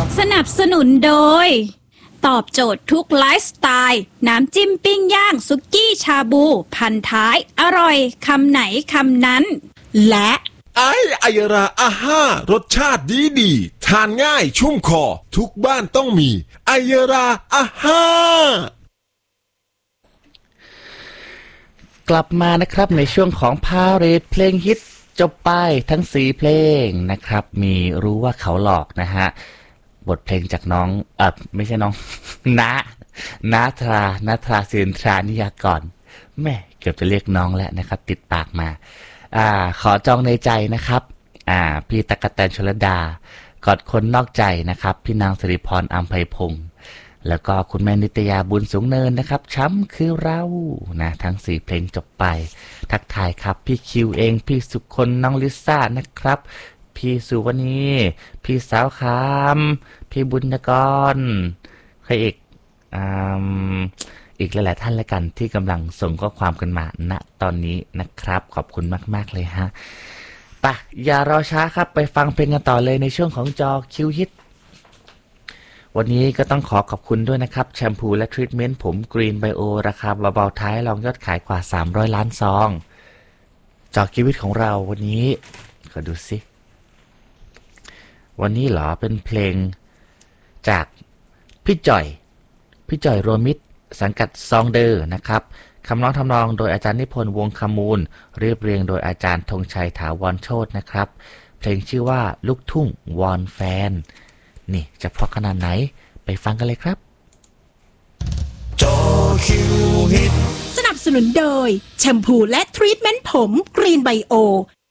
สนับสนุนโดยตอบโจทย์ทุกไลฟ์สไตล์น้ำจิ้มปิ้งย่างสุกี้ชาบูพันท้ายอร่อยคำไหนคำนั้นและไอยราอาห้ารสชาติดีทานง่ายชุ่มคอทุกบ้านต้องมีไอยราอาห้ากลับมานะครับในช่วงของพาเหรดเพลงฮิตจบไปทั้ง4เพลงนะครับมีรู้ว่าเขาหลอกนะฮะบทเพลงจากน้องไม่ใช่น้อง นาทราศิรินทรานิยากรแม่เกือบจะเรียกน้องแล้วนะครับติดปากมาขอจองในใจนะครับพี่ตะกะแตนชลดากอดคนนอกใจนะครับพี่นางสิริพรอัมไพพงศ์แล้วก็คุณแม่นิตยาบุญสูงเนินนะครับช้ำคือเรานะทั้ง4เพลงจบไปทักทายครับพี่คิวเองพี่สุคนน้องลิซ่านะครับพี่สุวรรณีพี่สาวคามพี่บุญกรใครอีกหลายๆท่านแล้วกันที่กำลังส่งข้อความกันมาณตอนนี้นะครับขอบคุณมากๆเลยฮะป่ะอย่ารอช้าครับไปฟังเพลงกันต่อเลยในช่วงของจอคิวฮิตวันนี้ก็ต้องขอคุณด้วยนะครับแชมพูและทรีทเมนต์ผมกรีนไบโอราคาเบาๆท้ายรองยอดขายกว่า300ล้านซองจอคิวฮิตของเราวันนี้ขอดูสิวันนี้เหรอเป็นเพลงจากพี่จ่อยโรมิตสังกัดซองเดอร์นะครับคำร้องทำนองโดยอาจารย์นิพนธ์วงคมูลเรียบเรียงโดยอาจารย์ธงชัยถาวรโชตินะครับเพลงชื่อว่าลูกทุ่งวอนแฟนนี่จะเพราะขนาดไหนไปฟังกันเลยครับจอคิวฮิตสนับสนุนโดยแชมพูและทรีทเมนต์ผมกรีนไบโอ